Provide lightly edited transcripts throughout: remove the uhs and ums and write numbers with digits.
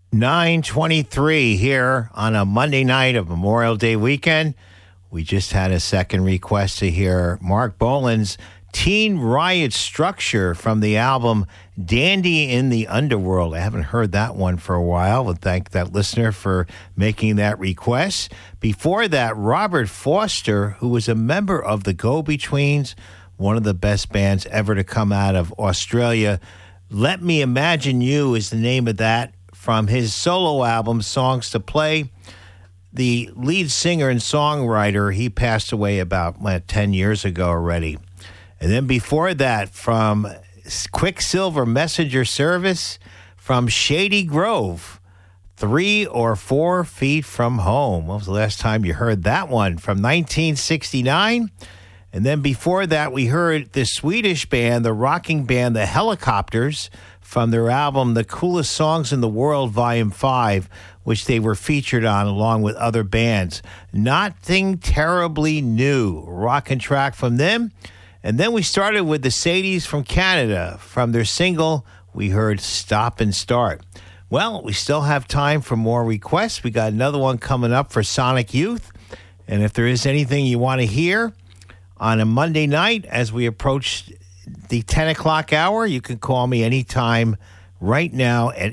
9:23 here on a Monday night of Memorial Day weekend. We just had a second request to hear Mark Bolan's Teen Riot Structure from the album Dandy in the Underworld. I haven't heard that one for a while. We'll thank that listener for making that request. Before that, Robert Foster, who was a member of the Go-Betweens, one of the best bands ever to come out of Australia. Let Me Imagine You is the name of that, from his solo album, Songs to Play. The lead singer and songwriter, he passed away about 10 years ago already. And then before that, from Quicksilver Messenger Service, from Shady Grove, 3 or 4 Feet from Home. When was the last time you heard that one? From 1969. And then before that, we heard the Swedish band, the rocking band, the Helicopters, from their album, The Coolest Songs in the World, Volume 5, which they were featured on along with other bands. Nothing Terribly New, rockin' track from them. And then we started with the Sadies from Canada. From their single, we heard Stop and Start. Well, we still have time for more requests. We got another one coming up for Sonic Youth. And if there is anything you want to hear on a Monday night as we approach the 10 o'clock hour, you can call me anytime right now at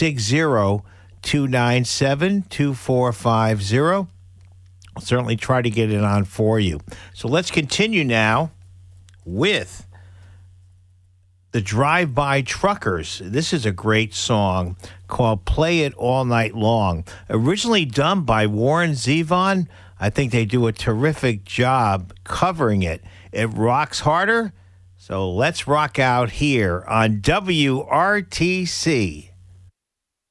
860-297-2450. I'll certainly try to get it on for you. So let's continue now with the Drive-By Truckers. This is a great song called Play It All Night Long. Originally done by Warren Zevon. I think they do a terrific job covering it. It rocks harder. So let's rock out here on WRTC.